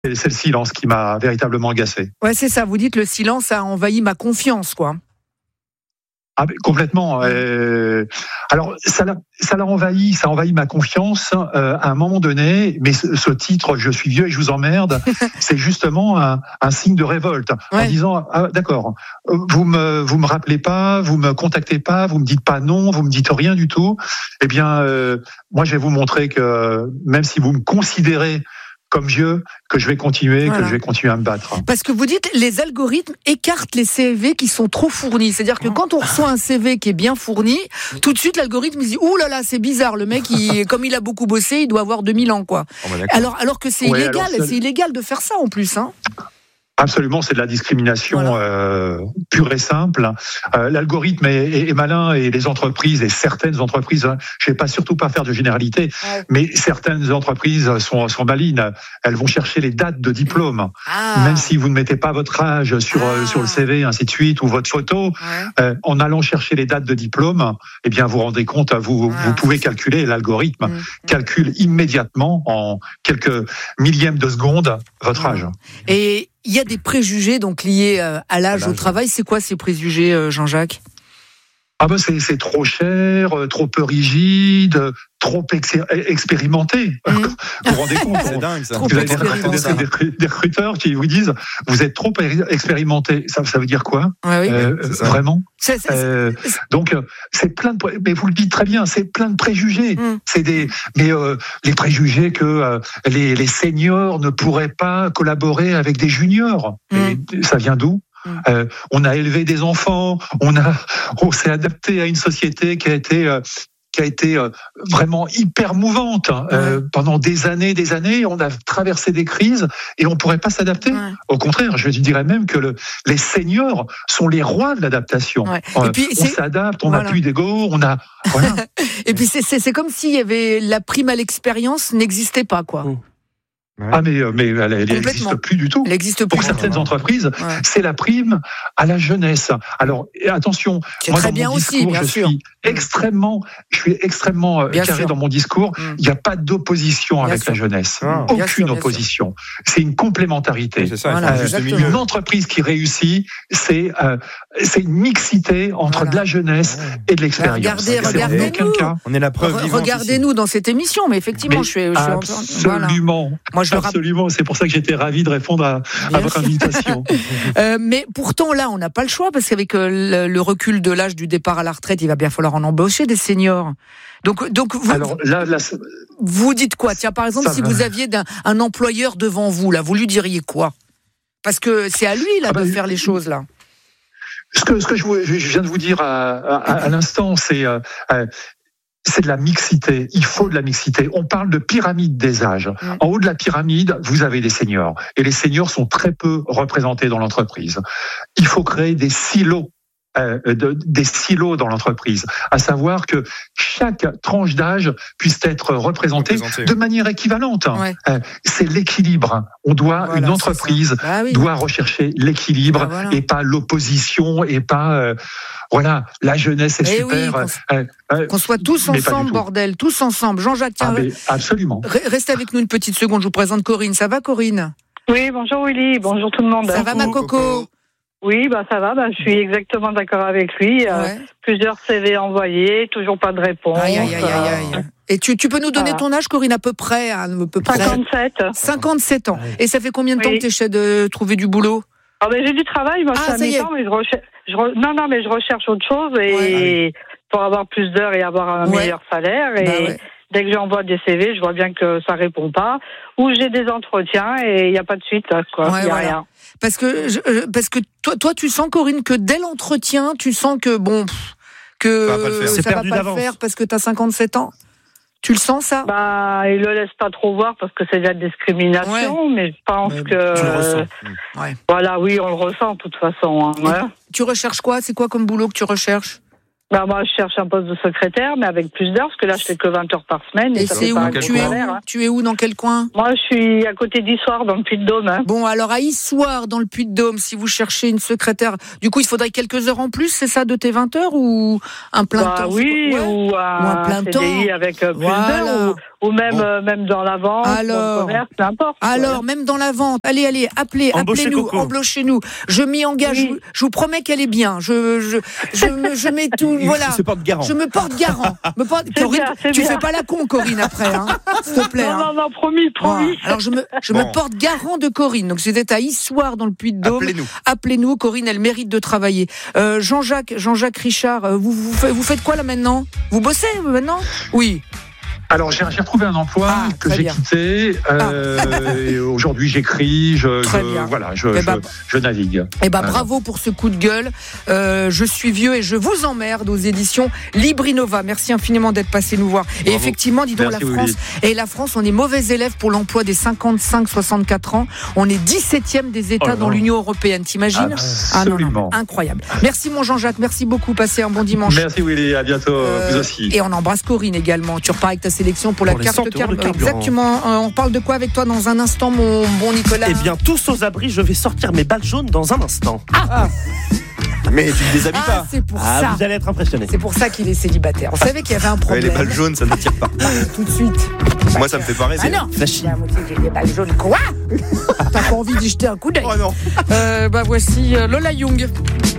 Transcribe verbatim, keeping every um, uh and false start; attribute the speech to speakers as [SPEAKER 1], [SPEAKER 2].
[SPEAKER 1] c'est, c'est le silence qui m'a véritablement agacé.
[SPEAKER 2] Ouais, c'est ça. Vous dites le silence a envahi ma confiance, quoi.
[SPEAKER 1] Ah, mais complètement. Euh, alors, ça l'a, ça l'a envahi, ça a envahi ma confiance euh, à un moment donné. Mais ce, ce titre, je suis vieux et je vous emmerde, c'est justement un, un signe de révolte, ouais. En disant, ah, d'accord, vous me, vous me rappelez pas, vous me contactez pas, vous me dites pas non, vous me dites rien du tout. Eh bien, euh, moi, je vais vous montrer que même si vous me considérez comme vieux, que je vais continuer, voilà. que je vais continuer à me battre.
[SPEAKER 2] Parce que vous dites, les algorithmes écartent les C V qui sont trop fournis. C'est-à-dire que quand on reçoit un C V qui est bien fourni, tout de suite, l'algorithme dit, ouh là là, c'est bizarre, le mec, il, comme il a beaucoup bossé, il doit avoir deux mille ans, quoi. Oh, bah alors, alors que c'est ouais, illégal, alors, c'est... c'est illégal de faire ça, en plus, hein.
[SPEAKER 1] Absolument, c'est de la discrimination voilà. euh, pure et simple. Euh, l'algorithme est, est, est malin et les entreprises, et certaines entreprises, hein, je ne vais pas surtout pas faire de généralité, ouais. mais certaines entreprises sont, sont malines. Elles vont chercher les dates de diplôme. Ah. Même si vous ne mettez pas votre âge sur, ah. sur le C V, ainsi de suite, ou votre photo, ouais. euh, en allant chercher les dates de diplôme, eh bien, vous vous rendez compte, vous, ah. vous pouvez calculer, l'algorithme mmh. calcule immédiatement, en quelques millièmes de seconde, votre mmh. âge.
[SPEAKER 2] Et il y a des préjugés donc liés à l'âge, au travail. C'est quoi ces préjugés, Jean-Jacques ?
[SPEAKER 1] Ah ben c'est, c'est trop cher, trop peu rigide, trop ex- expérimenté. Mmh. Vous vous rendez compte ?
[SPEAKER 3] C'est dingue ça.
[SPEAKER 1] Vous avez des, des, des recruteurs qui vous disent vous êtes trop expérimenté. Ça, ça veut dire quoi ?
[SPEAKER 2] Ah oui,
[SPEAKER 1] euh,
[SPEAKER 2] c'est
[SPEAKER 1] Vraiment
[SPEAKER 2] c'est, c'est,
[SPEAKER 1] euh, c'est... Donc c'est plein de, mais vous le dites très bien, c'est plein de préjugés. Mmh. C'est des, mais euh, les préjugés que euh, les, les seniors ne pourraient pas collaborer avec des juniors. Mmh. Et ça vient d'où ? Euh, on a élevé des enfants, on a, on s'est adapté à une société qui a été, euh, qui a été euh, vraiment hyper mouvante euh, ouais. pendant des années, des années. On a traversé des crises et on pourrait pas s'adapter. Ouais. Au contraire, je dirais même que le, les seniors sont les rois de l'adaptation. Ouais. Euh, et puis, on c'est... s'adapte, on n'a voilà. plus d'ego, on a. Voilà.
[SPEAKER 2] Et puis c'est, c'est, c'est comme s'il y avait la prime à l'expérience n'existait pas, quoi. Mmh.
[SPEAKER 1] Ouais. Ah mais mais elle n'existe plus du tout.
[SPEAKER 2] Elle existe plus.
[SPEAKER 1] Pour certaines entreprises, ouais. c'est la prime à la jeunesse. Alors attention,
[SPEAKER 2] c'est
[SPEAKER 1] moi
[SPEAKER 2] très
[SPEAKER 1] dans
[SPEAKER 2] bien
[SPEAKER 1] mon
[SPEAKER 2] aussi,
[SPEAKER 1] discours,
[SPEAKER 2] bien
[SPEAKER 1] je
[SPEAKER 2] sûr.
[SPEAKER 1] suis extrêmement, je suis extrêmement bien carré sûr. Dans mon discours. Mm. Il n'y a pas d'opposition bien avec sûr. La jeunesse, ah. aucune sûr, opposition. C'est une complémentarité. C'est ça, voilà, euh, une entreprise qui réussit, c'est euh, c'est une mixité entre voilà. de la jeunesse ouais. et de l'expérience.
[SPEAKER 2] Regardez, regardez-nous.
[SPEAKER 3] On est la preuve vivante.
[SPEAKER 2] Regardez-nous dans cette émission, mais effectivement,
[SPEAKER 1] mais
[SPEAKER 2] je suis
[SPEAKER 1] absolument.
[SPEAKER 2] Voilà. Moi, je
[SPEAKER 1] Absolument, c'est pour ça que j'étais ravi de répondre à, à votre invitation.
[SPEAKER 2] euh, mais pourtant, là, on n'a pas le choix, parce qu'avec euh, le, le recul de l'âge du départ à la retraite, il va bien falloir en embaucher des seniors. Donc, donc vous, Alors, là, là, vous dites quoi ? Tiens, par exemple, si va. vous aviez un, un employeur devant vous, là, vous lui diriez quoi ? Parce que c'est à lui, là, ah bah, de faire les choses, là.
[SPEAKER 1] Ce que, ce que je, vous, je viens de vous dire à, à, à l'instant, c'est... Euh, euh, c'est de la mixité. Il faut de la mixité. On parle de pyramide des âges. Mmh. En haut de la pyramide, vous avez des seniors. Et les seniors sont très peu représentés dans l'entreprise. Il faut créer des silos. Euh, de, des silos dans l'entreprise, à savoir que chaque tranche d'âge puisse être représentée Représenté. de manière équivalente. Ouais. Euh, c'est l'équilibre. On doit voilà, une entreprise bah oui. doit rechercher l'équilibre bah voilà. et pas l'opposition et pas euh, voilà la jeunesse est
[SPEAKER 2] et
[SPEAKER 1] super.
[SPEAKER 2] Oui, qu'on, euh, euh, qu'on soit tous ensemble, bordel, tous ensemble. Jean-Jacques, tiens,
[SPEAKER 1] ah, absolument.
[SPEAKER 2] Reste avec nous une petite seconde. Je vous présente Corinne. Ça va, Corinne ?
[SPEAKER 4] Oui, bonjour Willy, bonjour tout le monde.
[SPEAKER 2] Ça va, ma coco, coco.
[SPEAKER 4] Oui, bah ça va, bah, je suis exactement d'accord avec lui. Euh, ouais. Plusieurs C V envoyés, toujours pas de réponse.
[SPEAKER 2] Aïe, aïe, aïe, aïe, aïe. Et tu, tu peux nous donner voilà. ton âge, Corinne, à peu près, à peu près
[SPEAKER 4] cinquante-sept.
[SPEAKER 2] cinquante-sept ans. Et ça fait combien de temps oui. que tu essaies de trouver du boulot ?
[SPEAKER 4] Ah ben j'ai du travail, moi ah, je suis à mi-temps, mais je recherche. Je re... Non, non, mais je recherche autre chose et ouais. pour avoir plus d'heures et avoir un ouais. meilleur salaire. Et bah ouais. dès que j'envoie des C V, je vois bien que ça répond pas. Ou j'ai des entretiens et il y a pas de suite, quoi. Il ouais, y a voilà. rien.
[SPEAKER 2] Parce que, je, parce que toi, toi, tu sens, Corinne, que dès l'entretien, tu sens que bon, que ça va pas le faire, ça va pas le faire parce que t'as cinquante-sept ans. Tu le sens, ça ?
[SPEAKER 4] Bah, il le laisse pas trop voir parce que c'est de la discrimination, ouais. mais je pense mais que.
[SPEAKER 3] Tu le ressens.
[SPEAKER 4] Ouais. Voilà, oui, on le ressent de toute façon. Hein, ouais.
[SPEAKER 2] Tu recherches quoi ? C'est quoi comme boulot que tu recherches ?
[SPEAKER 4] Bah moi, je cherche un poste de secrétaire, mais avec plus d'heures, parce que là, je fais que vingt heures par semaine.
[SPEAKER 2] Et, et c'est où tu es, où hein. tu es où, dans quel coin ?
[SPEAKER 4] Moi, je suis à côté d'Issoire, dans le Puy-de-Dôme. Hein.
[SPEAKER 2] Bon, alors à Issoire, dans le Puy-de-Dôme, si vous cherchez une secrétaire, du coup, il faudrait quelques heures en plus, c'est ça, de tes vingt heures ou un plein
[SPEAKER 4] bah,
[SPEAKER 2] temps ?
[SPEAKER 4] Oui, ouais. ou, un, ou un plein C D I temps avec plus voilà. d'heures, ou même, bon. euh, même dans la vente, alors, dans le commerce, n'importe.
[SPEAKER 2] Alors, ouais. même dans la vente. Allez, allez, appelez,
[SPEAKER 3] Embauchez
[SPEAKER 2] appelez-nous,
[SPEAKER 3] Coco.
[SPEAKER 2] embauchez-nous. Je m'y engage. Oui. Je, je vous promets qu'elle est bien. Je, je, je, me, je mets tout, voilà.
[SPEAKER 3] Se porte garant.
[SPEAKER 2] Je me porte garant. Me porte, Corinne,
[SPEAKER 4] bien,
[SPEAKER 2] tu
[SPEAKER 4] bien.
[SPEAKER 2] fais pas la con, Corinne, après, hein. S'il te plaît.
[SPEAKER 4] Non,
[SPEAKER 2] hein.
[SPEAKER 4] non, non, promis, promis.
[SPEAKER 2] Bon, alors, je me, je bon. me porte garant de Corinne. Donc, c'était à Issoire, dans le Puy-de-Dôme.
[SPEAKER 3] Appelez-nous.
[SPEAKER 2] Appelez-nous, Corinne, elle mérite de travailler. Euh, Jean-Jacques, Jean-Jacques Richard, vous, vous, faites, vous faites quoi là maintenant? Vous bossez maintenant? Oui.
[SPEAKER 1] Alors j'ai, j'ai retrouvé un emploi ah, que j'ai bien. quitté. Euh, ah. et aujourd'hui j'écris, je, je voilà, je,
[SPEAKER 2] bah,
[SPEAKER 1] je, je navigue.
[SPEAKER 2] Eh ben voilà. Bravo pour ce coup de gueule. Euh, je suis vieux et je vous emmerde aux éditions Librinova. Merci infiniment d'être passé nous voir. Bravo. Et effectivement, dis donc Merci, la France oui. et la France, on est mauvais élèves pour l'emploi des cinquante-cinq soixante-quatre ans. On est dix-septième des États oh dans l'Union européenne. T'imagines?
[SPEAKER 1] Ah non, non,
[SPEAKER 2] incroyable. Merci mon Jean-Jacques. Merci beaucoup. Passez un bon dimanche.
[SPEAKER 1] Merci Willy. À bientôt. Euh, vous aussi.
[SPEAKER 2] Et on embrasse Corinne également. Tu repars avec ta sélection pour la pour carte carburant. Exactement. Euh, on parle de quoi avec toi dans un instant, mon bon Nicolas?
[SPEAKER 3] Eh bien, tous aux abris, je vais sortir mes balles jaunes dans un instant.
[SPEAKER 2] Ah, ah.
[SPEAKER 3] Mais tu ne déshabilles
[SPEAKER 2] ah,
[SPEAKER 3] pas.
[SPEAKER 2] C'est pour
[SPEAKER 3] ah,
[SPEAKER 2] ça.
[SPEAKER 3] Vous allez être impressionné.
[SPEAKER 2] C'est pour ça qu'il est célibataire. On savait qu'il y avait un problème.
[SPEAKER 5] Ouais, les balles jaunes, ça ne tire pas.
[SPEAKER 2] Tout de suite.
[SPEAKER 5] Moi, ça me fait pas rêver.
[SPEAKER 2] Ah non. J'ai des balles jaunes. Quoi? T'as pas envie d'y jeter un coup d'œil?
[SPEAKER 5] Oh non.
[SPEAKER 2] Euh, bah voici Lola Young.